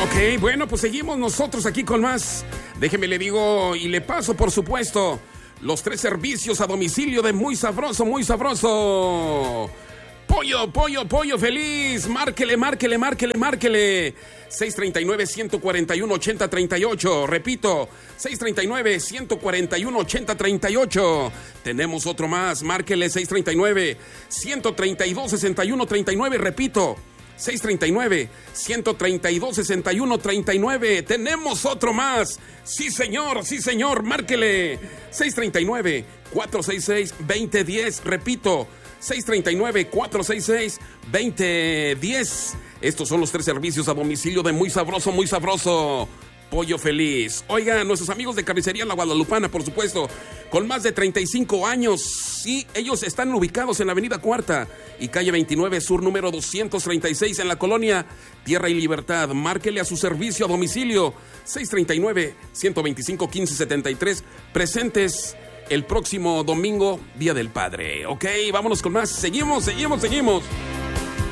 Ok, bueno, pues seguimos nosotros aquí con más. Déjeme le digo y le paso, por supuesto, los 3 servicios a domicilio de Muy Sabroso, Muy Sabroso. Pollo feliz. Márquele. 639-141-8038. Repito, 639-141-8038. Tenemos otro más. Márquele 639-132-6139. Repito, 639-132-6139. Tenemos otro más. Sí, señor, márquele. 639-466-2010. Repito, 639-466-2010. Estos son los 3 servicios a domicilio de Muy Sabroso, Muy Sabroso. Pollo feliz. Oigan, nuestros amigos de Carnicería La Guadalupana, por supuesto, con más de 35 años. Sí, ellos están ubicados en la Avenida Cuarta y calle 29 Sur, número 236, en la colonia Tierra y Libertad. Márquele a su servicio a domicilio. 639-125-1573. Presentes el próximo domingo, Día del Padre. Ok, vámonos con más. Seguimos.